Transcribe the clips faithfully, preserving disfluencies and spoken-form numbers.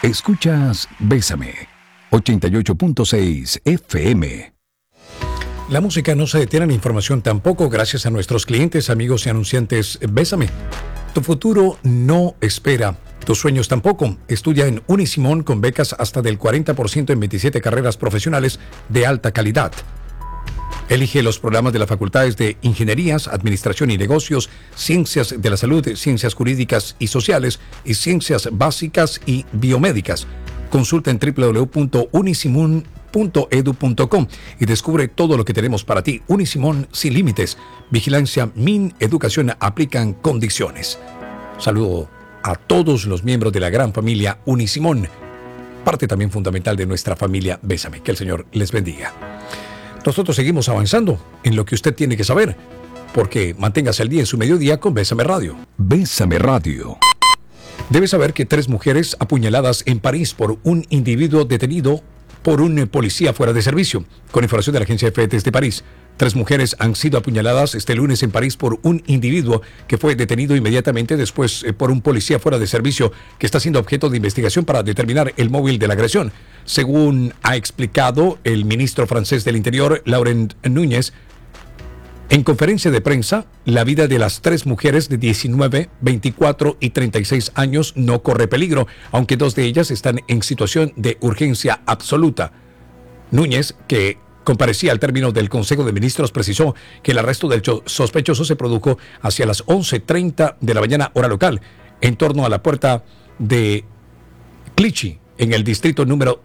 Escuchas Bésame, ochenta y ocho punto seis F M. La música no se detiene, la información tampoco, gracias a nuestros clientes, amigos y anunciantes. Bésame. Tu futuro no espera. Tus sueños tampoco. Estudia en Unisimón con becas hasta del cuarenta por ciento en veintisiete carreras profesionales de alta calidad. Elige los programas de las facultades de Ingenierías, Administración y Negocios, Ciencias de la Salud, Ciencias Jurídicas y Sociales y Ciencias Básicas y Biomédicas. Consulta en doble u doble u doble u punto unisimón punto edu punto com y descubre todo lo que tenemos para ti. Unisimón sin límites. Vigilancia Min Educación aplican condiciones. Saludo a todos los miembros de la gran familia Unisimón, parte también fundamental de nuestra familia Bésame. Que el Señor les bendiga. Nosotros seguimos avanzando en lo que usted tiene que saber, porque manténgase al día en su mediodía con Bésame Radio. Bésame Radio. Debe saber que tres mujeres apuñaladas en París por un individuo detenido por un policía fuera de servicio. Con información de la agencia F desde París, tres mujeres han sido apuñaladas este lunes en París por un individuo que fue detenido inmediatamente después eh, por un policía fuera de servicio que está siendo objeto de investigación para determinar el móvil de la agresión. Según ha explicado el ministro francés del Interior, Laurent Núñez, en conferencia de prensa, la vida de las tres mujeres de diecinueve, veinticuatro y treinta y seis años no corre peligro, aunque dos de ellas están en situación de urgencia absoluta. Núñez, que comparecía al término del Consejo de Ministros, precisó que el arresto del sospechoso se produjo hacia las once treinta de la mañana hora local, en torno a la puerta de Clichy, en el distrito número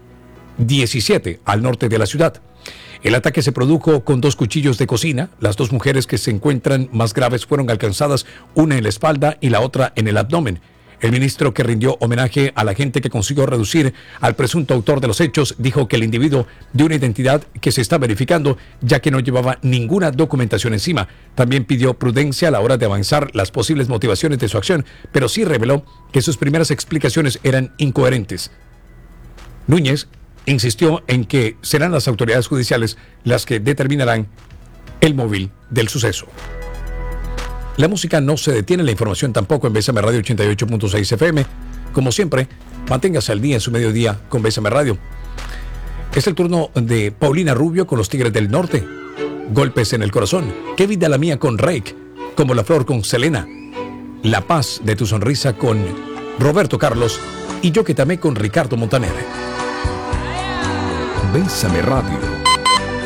diecisiete, al norte de la ciudad. El ataque se produjo con dos cuchillos de cocina. Las dos mujeres que se encuentran más graves fueron alcanzadas, una en la espalda y la otra en el abdomen. El ministro, que rindió homenaje a la gente que consiguió reducir al presunto autor de los hechos, dijo que el individuo de una identidad que se está verificando, ya que no llevaba ninguna documentación encima. También pidió prudencia a la hora de avanzar las posibles motivaciones de su acción, pero sí reveló que sus primeras explicaciones eran incoherentes. Núñez insistió en que serán las autoridades judiciales las que determinarán el móvil del suceso. La música no se detiene, la información tampoco en Bésame Radio ochenta y ocho punto seis F M. Como siempre, manténgase al día en su mediodía con Bésame Radio. Es el turno de Paulina Rubio con los Tigres del Norte. Golpes en el corazón. Qué vida la mía con Rake. Como la flor con Selena. La paz de tu sonrisa con Roberto Carlos. Y Yo que te amé con Ricardo Montaner. Bésame Radio.